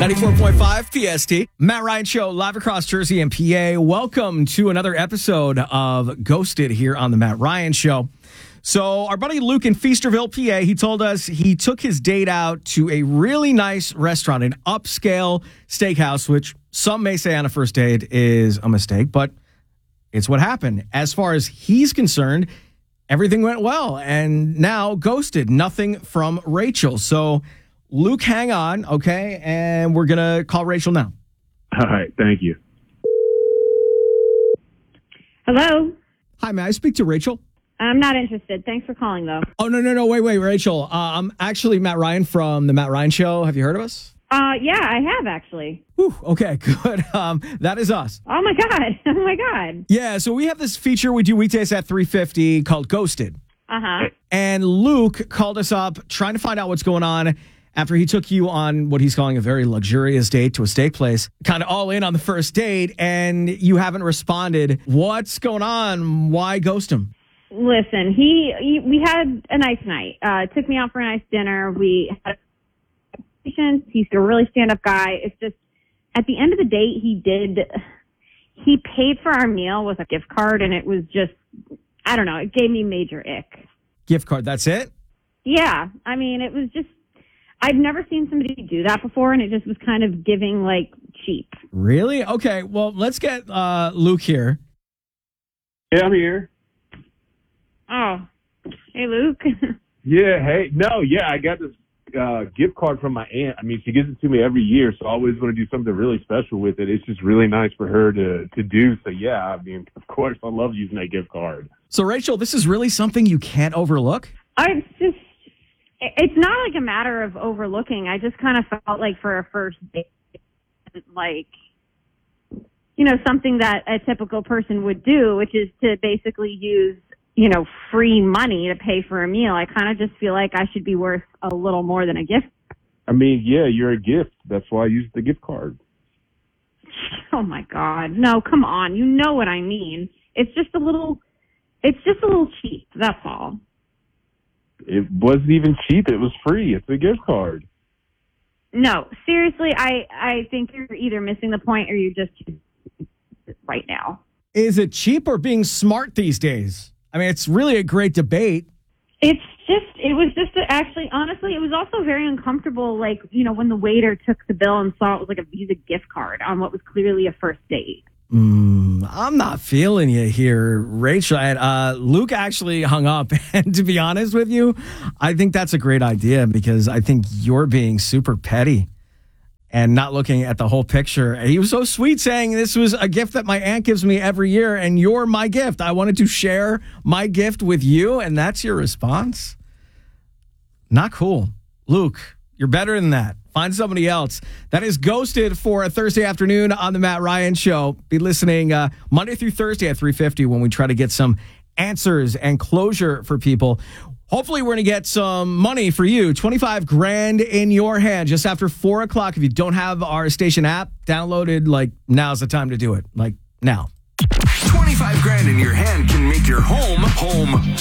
94.5 PST. Matt Ryan Show, live across Jersey and PA. Welcome to another episode of Ghosted here on the Matt Ryan Show. So our buddy Luke in Feasterville, PA, he told us he took his date out to a really nice restaurant, an upscale steakhouse, which some may say on a first date is a mistake, but it's what happened. As far as he's concerned, everything went well, and now ghosted. Nothing from Rachel. So Luke, hang on, okay? And we're going to call Rachel now. All right, thank you. Hello? Hi, may I speak to Rachel? I'm not interested. Thanks for calling, though. Oh, no, wait, Rachel. I'm actually Matt Ryan from the Matt Ryan Show. Have you heard of us? Yeah, I have, actually. Whew, okay, good. That is us. Oh, my God. Oh, my God. Yeah, so we have this feature we do weekdays at 3:50 called Ghosted. Uh-huh. And Luke called us up trying to find out what's going on after he took you on what he's calling a very luxurious date to a steak place, kind of all in on the first date, and you haven't responded. What's going on? Why ghost him? Listen, we had a nice night. Took me out for a nice dinner. We had patience. He's a really stand-up guy. It's just, at the end of the date, he paid for our meal with a gift card, and it was just, I don't know, it gave me major ick. Gift card, that's it? Yeah. I mean, it was just, I've never seen somebody do that before, and it just was kind of giving, like, cheap. Really? Okay, well, let's get Luke here. Yeah, I'm here. Oh. Hey, Luke. Yeah, hey. No, yeah, I got this gift card from my aunt. I mean, she gives it to me every year, so I always want to do something really special with it. It's just really nice for her to do. So, yeah, I mean, of course, I love using that gift card. So, Rachel, this is really something you can't overlook? It's not like a matter of overlooking. I just kind of felt like for a first date, like, you know, something that a typical person would do, which is to basically use, you know, free money to pay for a meal. I kind of just feel like I should be worth a little more than a gift. I mean, yeah, you're a gift. That's why I used the gift card. Oh my God. No, come on. You know what I mean. It's just a little cheap. That's all. It wasn't even cheap. It was free. It's a gift card. No, seriously, I think you're either missing the point or you're just right now. Is it cheap or being smart these days? I mean, it's really a great debate. Honestly, it was also very uncomfortable, like, you know, when the waiter took the bill and saw it was like a Visa gift card on what was clearly a first date. I'm not feeling you here, Rachel. Luke actually hung up, and to be honest with you, I think that's a great idea because I think you're being super petty and not looking at the whole picture. He was so sweet saying this was a gift that my aunt gives me every year, and you're my gift. I wanted to share my gift with you, and that's your response? Not cool. Luke, you're better than that. Find somebody else. That is Ghosted for a Thursday afternoon on the Matt Ryan Show. Be listening Monday through Thursday at 3:50 when we try to get some answers and closure for people. Hopefully, we're going to get some money for you. $25,000 in your hand just after 4 o'clock. If you don't have our station app downloaded, like, now's the time to do it. Like, now. $25,000 in your hand can make your home